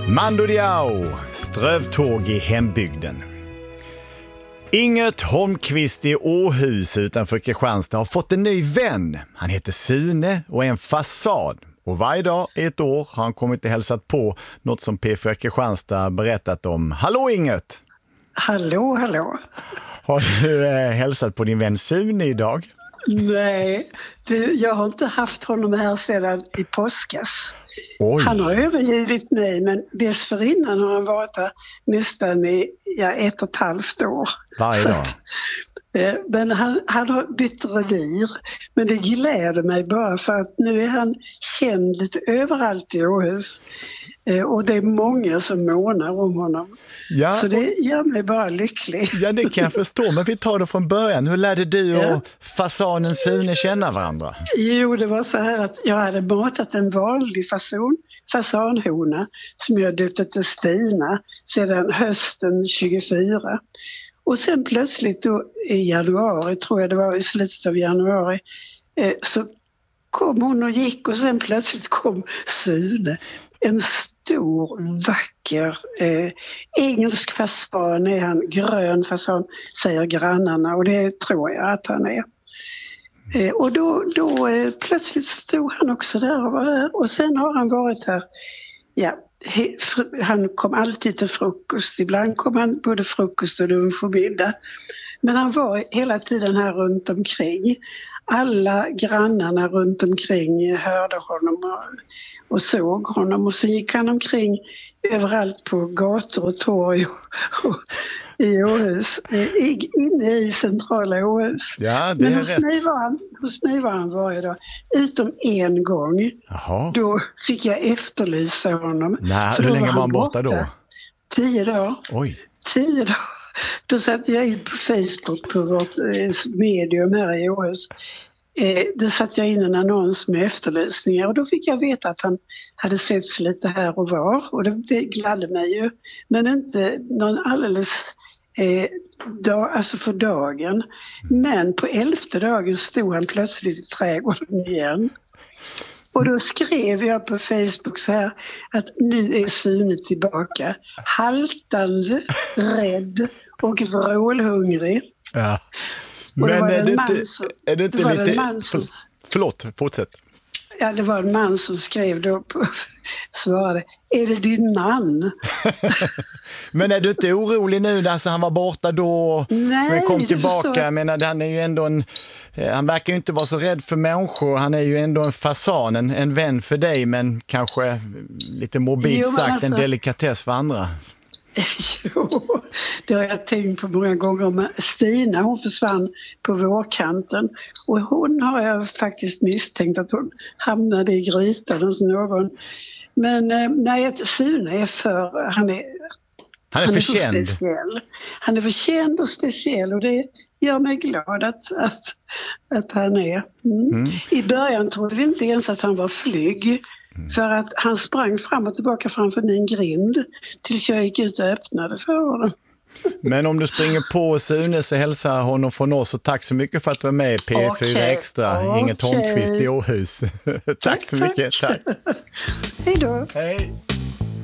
Mando Diao, strövtåg i hembygden. Inget Holmqvist i Åhus utanför Kristianstad har fått en ny vän. Han heter Sune och är en fasad. Och varje dag i ett år har han kommit och hälsat på, något som P4 Kristianstad berättat om. Hallå Inget! Hallå, hallå. Har du hälsat på din vän Sune idag? Nej, jag har inte haft honom här sedan i påskas. Oj. Han har övergivit mig, men dessförinnan har han varit här nästan i 1,5 år. Varje dag? Men han har bytt revir, men det gläder mig bara för att nu är han känd lite överallt i Åhus. Och det är många som månar om honom. Ja, så det gör mig bara lycklig. Ja, det kan jag förstå. Men vi tar det från början. Hur lärde du och fasanen Sune känna varandra? Jo, det var så här att jag hade matat en vanlig fasanhona som jag döpte till Stina sedan hösten 24. Och sen plötsligt då i januari, tror jag det var i slutet av januari, så kom hon och gick och sen plötsligt kom Sune. En stor, vacker engelsk fasan är han, grön fasan säger grannarna, och det tror jag att han är. Och då plötsligt stod han också där och var här, och sen har han varit här, han kom alltid till frukost, ibland kom han både frukost och lunch och middag. Men han var hela tiden här runt omkring. Alla grannarna runt omkring hörde honom och såg honom. Och så gick han omkring överallt på gator och torg och i Åhus, inne i centrala Åhus. Ja, det är men rätt. Hos mig var han varje dag, utom en gång. Jaha. Då fick jag efterlysa honom. Nej, hur länge var han borta då? 10 dagar. Oj. 10 dagar. Då satte jag in på Facebook på vårt medium här i Åhus. Då satte jag in en annons med efterlysningar, och då fick jag veta att han hade setts lite här och var, och det gladde mig ju. Men inte någon alldeles alltså för dagen. Men på 11:e dagen stod han plötsligt i trädgården igen. Och då skrev jag på Facebook så här att nu är Sune tillbaka. Haltande, rädd och vrålhungrig. Ja. Men är det inte lite... Förlåt, fortsätt. Ja, det var en man som skrev då svarade, är det din man? Men är du inte orolig nu? Alltså, han var borta då, men kom tillbaka. Jag menar, han är ju ändå han verkar ju inte vara så rädd för människor. Han är ju ändå en fasan, en vän för dig, men kanske lite mobilt sagt en delikatess för andra. Jo, det har jag tänkt på många gånger. Men Stina, hon försvann på vårkanten, och hon har jag faktiskt misstänkt att hon hamnade i grytan hos någon. Men nej, Sune är han är för känd. Speciell. Han är för känd och speciell, och det gör mig glad att han är. I början trodde vi inte ens att han var flygg. För att han sprang fram och tillbaka framför min grind tills jag gick ut och öppnade för honom. Men om du springer på Sune så hälsar honom från oss, och tack så mycket för att du var med i P4 Extra. Inget Holmqvist i Åhus. Tack så mycket. Tack. Hej då. Hej.